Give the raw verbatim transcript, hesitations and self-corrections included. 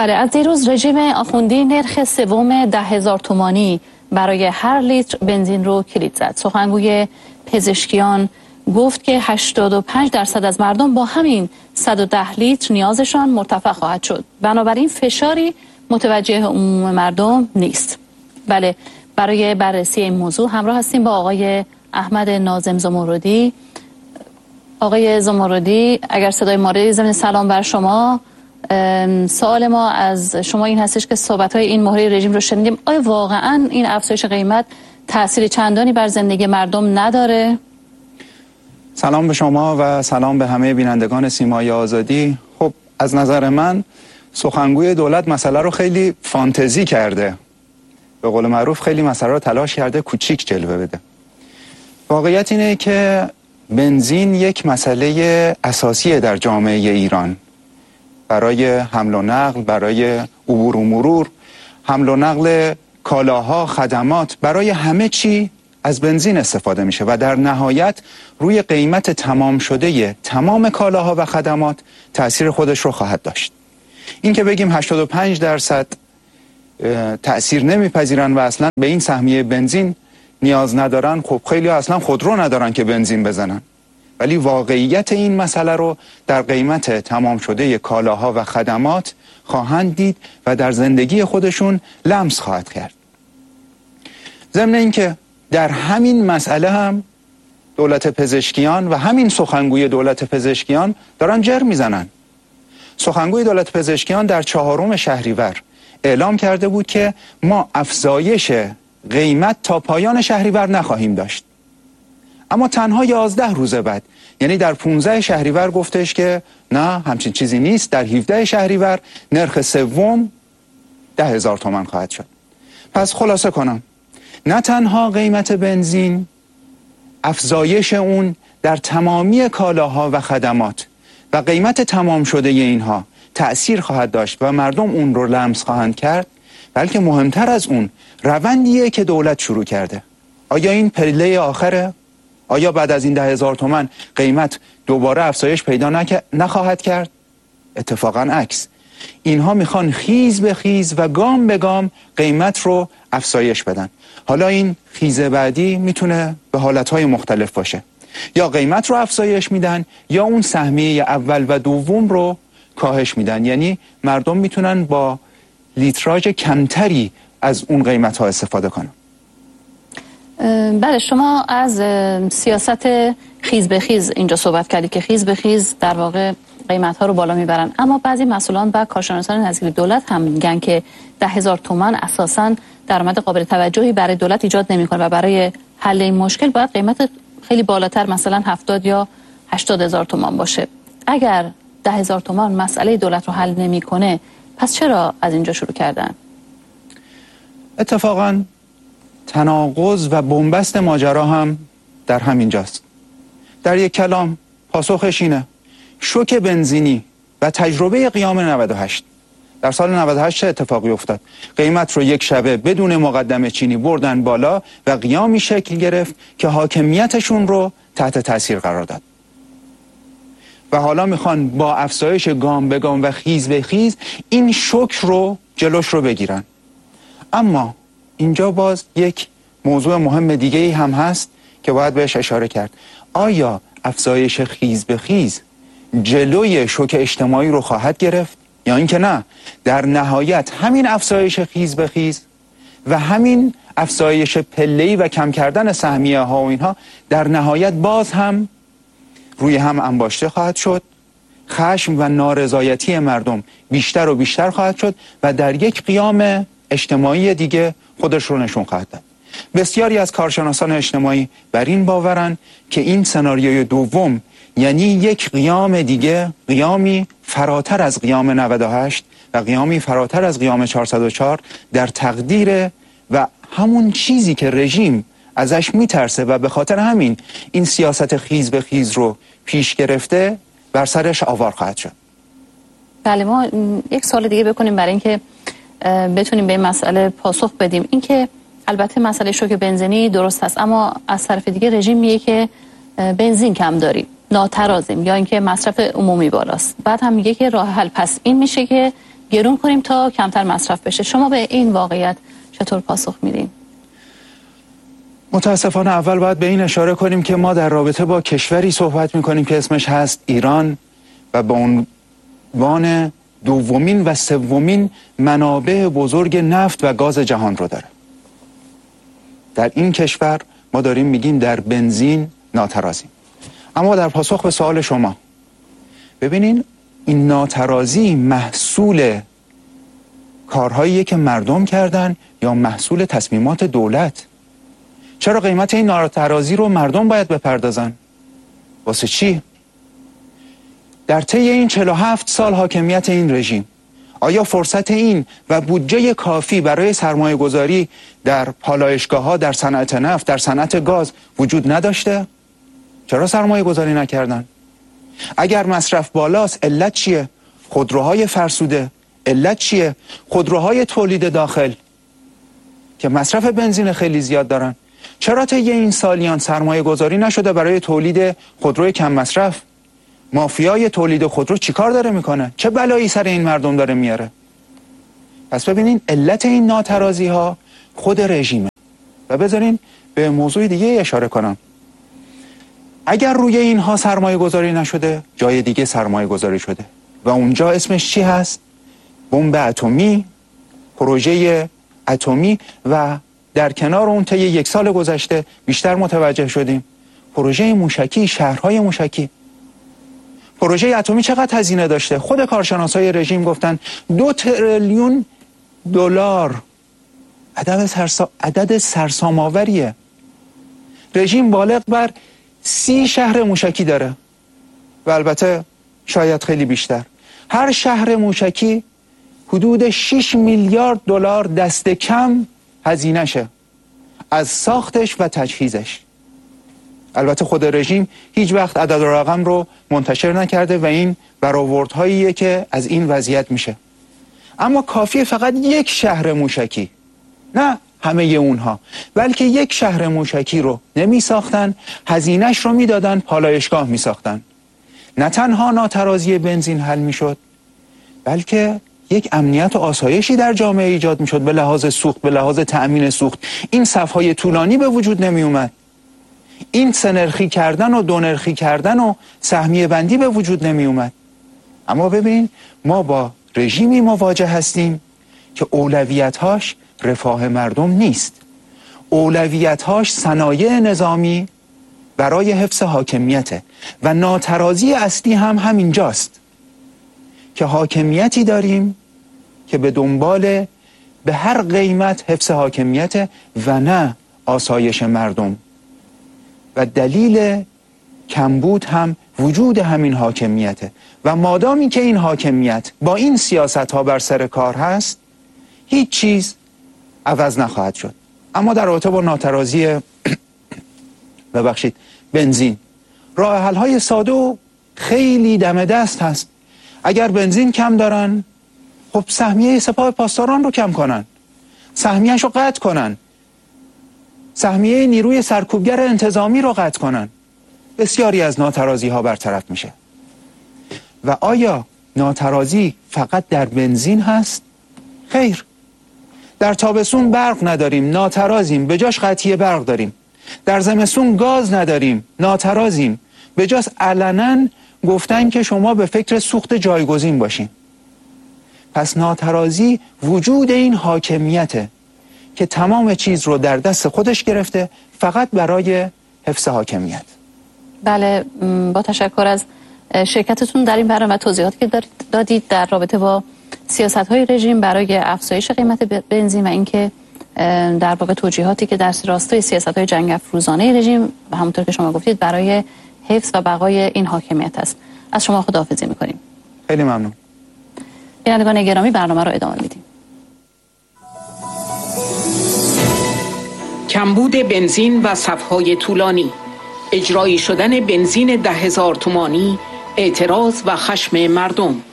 بله، از دیروز رژیم آخوندی نرخ سوم ده هزار تومانی برای هر لیتر بنزین رو کلید زد. سخنگوی پزشکیان گفت که هشتاد و پنج درصد از مردم با همین صد و ده لیتر نیازشان مرتفع خواهد شد. بنابراین فشاری متوجه عموم مردم نیست. بله، برای بررسی این موضوع همراه هستیم با آقای احمد ناظم زمردی. آقای زمردی، اگر صدای ما رو ضمن سلام بر شما. سوال ما از شما این هستش که صحبت‌های این مهره رژیم رو شنیدیم. آیا واقعاً این افزایش قیمت تأثیر چندانی بر زندگی مردم نداره؟ سلام به شما و سلام به همه بینندگان سیمای آزادی. خب از نظر من سخنگوی دولت مسئله رو خیلی فانتزی کرده. به قول معروف خیلی مسئله رو تلاش کرده کوچیک جلوه بده. واقعیت اینه که بنزین یک مسئله اساسیه در جامعه ایران. برای حمل و نقل، برای عبور و مرور، حمل و نقل کالاها، خدمات، برای همه چی از بنزین استفاده میشه و در نهایت روی قیمت تمام شده تمام کالاها و خدمات تأثیر خودش رو خواهد داشت. این که بگیم هشتاد و پنج درصد تأثیر نمیپذیرن و اصلا به این سهمیه بنزین نیاز ندارن، خب خیلی اصلا خودرو ندارن که بنزین بزنن. ولی واقعیت این مسئله رو در قیمت تمام شده کالاها و خدمات خواهند دید و در زندگی خودشون لمس خواهد کرد. ضمن اینکه در همین مسئله هم دولت پزشکیان و همین سخنگوی دولت پزشکیان دارن جر میزنن. سخنگوی دولت پزشکیان در چهارم شهریور اعلام کرده بود که ما افزایش قیمت تا پایان شهریور نخواهیم داشت. اما تنها یازده روز بعد، یعنی در پانزده شهریور گفتش که نه همچین چیزی نیست، در هفده شهریور نرخ سوم ده هزار تومان خواهد شد. پس خلاصه کنم، نه تنها قیمت بنزین افزایش اون در تمامی کالاها و خدمات و قیمت تمام شده اینها تأثیر خواهد داشت و مردم اون رو لمس خواهند کرد، بلکه مهمتر از اون روندیه که دولت شروع کرده. آیا این پله آخره؟ آیا بعد از این ده هزار تومان قیمت دوباره افزایش پیدا نک... نخواهد کرد؟ اتفاقا عکس. اینها میخوان خیز به خیز و گام به گام قیمت رو افزایش بدن. حالا این خیز بعدی میتونه به حالتهای مختلف باشه. یا قیمت رو افزایش میدن یا اون سهمیه اول و دوم رو کاهش میدن. یعنی مردم میتونن با لیتراژ کمتری از اون قیمت ها استفاده کنن. بله، شما از سیاست خیز به خیز اینجا صحبت کردید که خیز به خیز در واقع قیمت ها رو بالا میبرن، اما بعضی مسئولان و کارشناسان نزدیک دولت هم میگن که ده هزار تومان اساساً درآمد قابل توجهی برای دولت ایجاد نمیکنه و برای حل این مشکل باید قیمت خیلی بالاتر، مثلا هفتاد یا هشتاد هزار تومان باشه. اگر ده هزار تومان مسئله دولت رو حل نمیکنه، پس چرا از اینجا شروع کردن؟ اتفاقاً تناقض و بنبست ماجرا هم در همین جاست. در یک کلام پاسخش اینه: شوک بنزینی و تجربه قیام نود و هشت. در سال نود و هشت چه اتفاقی افتاد؟ قیمت رو یک شبه بدون مقدمه چینی بردن بالا و قیامی شکل گرفت که حاکمیتشون رو تحت تاثیر قرار داد. و حالا میخوان با افزایش گام به گام و خیز به خیز این شوک رو جلوش رو بگیرن. اما اینجا باز یک موضوع مهم دیگه ای هم هست که باید بهش اشاره کرد. آیا افزایش خیز به خیز جلوی شوک اجتماعی رو خواهد گرفت یا اینکه نه، در نهایت همین افزایش خیز به خیز و همین افزایش پله‌ای و کم کردن سهمیه ها و اینها در نهایت باز هم روی هم انباشته خواهد شد، خشم و نارضایتی مردم بیشتر و بیشتر خواهد شد و در یک قیام اجتماعی دیگه خودش رو نشون خواهد داد. بسیاری از کارشناسان اجتماعی بر این باورن که این سناریوی دوم، یعنی یک قیام دیگه، قیامی فراتر از قیام نود و هشت و قیامی فراتر از قیام چهارصد و چهار در تقدیر و همون چیزی که رژیم ازش میترسه و به خاطر همین این سیاست خیز به خیز رو پیش گرفته بر سرش آوار خواهد شد. بله، ما یک سوال دیگه بکنیم برای اینکه بتونیم به این مسئله پاسخ بدیم. اینکه البته مسئله شوک بنزینی درست هست، اما از طرف دیگه رژیم میگه که بنزین کم داریم، ناترازیم، یا اینکه مصرف عمومی بالاست. بعد هم میگه که راه حل پس این میشه که گرون کنیم تا کمتر مصرف بشه. شما به این واقعیت چطور پاسخ میدین؟ متاسفانه اول باید به این اشاره کنیم که ما در رابطه با کشوری صحبت میکنیم که اسمش هست ایران و به عنوان دومین و سومین منابع بزرگ نفت و گاز جهان رو داره. در این کشور ما داریم میگیم در بنزین ناترازیم. اما در پاسخ به سوال شما، ببینین این ناترازی محصول کارهاییه که مردم کردن یا محصول تصمیمات دولت؟ چرا قیمت این ناترازی رو مردم باید بپردازن؟ واسه چی؟ در طی این چهل و هفت سال حاکمیت این رژیم آیا فرصت این و بودجه کافی برای سرمایه گذاری در پالایشگاه ها، در صنعت نفت، در صنعت گاز وجود نداشته؟ چرا سرمایه گذاری نکردن؟ اگر مصرف بالاست علت چیه؟ خودروهای فرسوده. علت چیه؟ خودروهای تولید داخل که مصرف بنزین خیلی زیاد دارن. چرا طی این سالیان سرمایه گذاری نشده برای تولید خودروی کم مصرف؟ مافیای تولید خودرو چیکار داره میکنه؟ چه بلایی سر این مردم داره میاره؟ پس ببینین علت این ناترازی ها خود رژیمه. و بذارین به موضوع دیگه اشاره کنم. اگر روی اینها سرمایه گذاری نشده، جای دیگه سرمایه گذاری شده و اونجا اسمش چی هست؟ بمب اتمی، پروژه اتمی. و در کنار اون طی یک سال گذشته بیشتر متوجه شدیم پروژه موشکی، شهرهای موشکی. پروژه اتمی چقدر هزینه داشته؟ خود کارشناسای رژیم گفتن دو تریلیون دلار. عدد سرسا... عدد سرسام‌آوریه. رژیم بالغ بر سی شهر موشکی داره و البته شاید خیلی بیشتر. هر شهر موشکی حدود شش میلیارد دلار دست کم هزینه شه از ساختش و تجهیزش. البته خود رژیم هیچ وقت عدد و رقم رو منتشر نکرده و این برآوردهاییه که از این وضعیت میشه. اما کافیه فقط یک شهر موشکی، نه همه اونها، بلکه یک شهر موشکی رو نمی ساختن، هزینهش رو میدادن، پالایشگاه می ساختن. نه تنها ناترازی بنزین حل می شد، بلکه یک امنیت و آسایشی در جامعه ایجاد می شد به لحاظ سوخت، به لحاظ تأمین سوخت. این صفهای طولانی به وجود نمی اومد. این سنرخی کردن و دونرخی کردن و سهمیه بندی به وجود نمی اومد. اما ببین ما با رژیمی مواجه هستیم که اولویت‌هاش رفاه مردم نیست. اولویت‌هاش صنایع نظامی برای حفظ حاکمیته و ناترازی اصلی هم همینجاست که حاکمیتی داریم که به دنبال به هر قیمت حفظ حاکمیت و نه آسایش مردم. و دلیل کمبود هم وجود همین حاکمیته و مادامی که این حاکمیت با این سیاست ها بر سر کار هست هیچ چیز عوض نخواهد شد. اما در رابطه با ناترازی ببخشید بنزین، راه حل های ساده و خیلی دم دست هست. اگر بنزین کم دارن، خب سهمیه سپاه پاسداران رو کم کنن، سهمیه‌اش رو قطع کنن، سهمیه نیروی سرکوبگر انتظامی رو قطع کنن. بسیاری از ناترازی ها برطرف میشه. و آیا ناترازی فقط در بنزین هست؟ خیر. در تابستون برق نداریم، ناترازیم، به جاش قطعی برق داریم. در زمستون گاز نداریم، ناترازیم، به جاش علنا گفتن که شما به فکر سوخت جایگزین باشین. پس ناترازی وجود این حاکمیته که تمام چیز رو در دست خودش گرفته فقط برای حفظ حاکمیت. بله، با تشکر از شرکتتون در این برنامه و توضیحاتی که دادید در رابطه با سیاست‌های رژیم برای افزایش قیمت بنزین و اینکه در واقع توجیهاتی که در راستای سیاست‌های جنگ افروزانه رژیم و همونطور که شما گفتید برای حفظ و بقای این حاکمیت است. از شما خداحافظی می‌کنیم. خیلی ممنون. بینندگان گرامی، برنامه رو ادامه میدیم. کمبود بنزین و صف‌های طولانی، اجرایی شدن بنزین ده هزار تومانی، اعتراض و خشم مردم.